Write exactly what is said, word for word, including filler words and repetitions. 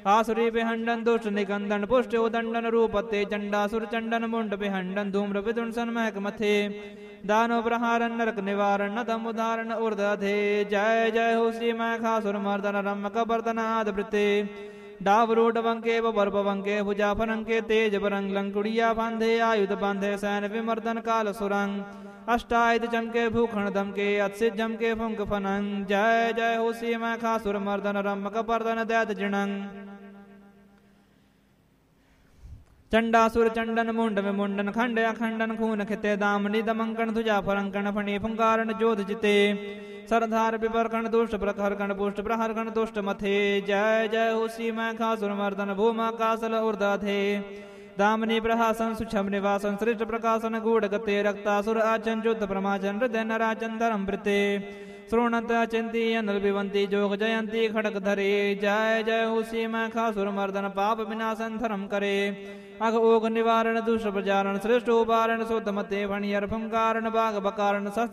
आसुरी विहंडन दुष्ट निकंदन पुष्ट उदंडन रूपते चंडासुर चंडन मुंड विहंडन धूम्र विदुंसन महक मथे दानो प्रहारन नरक निवारण नदम उदाहरण ऊर्धे जय जय हो श्री मैखासुर मर्दन रम्मक बर्दन आदवृते डावरूढ़ वंके वर्प वंके भुजा फरंके तेज बरंग लंकुड़िया बांधे आयुध बांधे सैन विमर्दन काल सुरंग अष्टायुध चमके भूखण दमके अत्सित जमके फुंक फनंग जय जय हो श्री मैखासुर मर्दन रम्मक बर्दन दैत जिणंग चंडासुर चंडन मुंड में मुंडन खंड अखंडन खून खिते दामनी दमंकन ध्वजा फरंकन फणी फुंकारण जोध जिते सरधार विपरकण दुष्ट प्रखरकण पुष्ट प्रहरकण दुष्ट मथे जय जय हो श्री मैखासुर मर्दन भूमा कासल ऊर्धे दामनी प्रहासन सुछम निवासन श्रेष्ठ प्रकाशन गूढ़ गते रक्तासुर आचन युद्ध प्रमाचन हृदय नराचन धर्म वृते श्रोणत चिंती अनल विवंती जोग जयंती खड़क धरे जय जय हो श्री मैखासुर मर्दन पाप विनाशन धर्म करे अघ ओघ निवारण दुष्ट प्रचारण श्रेष्ठ उपारण शुद्ध मते फणियर फंकारण बाघ बकारण शस्त्र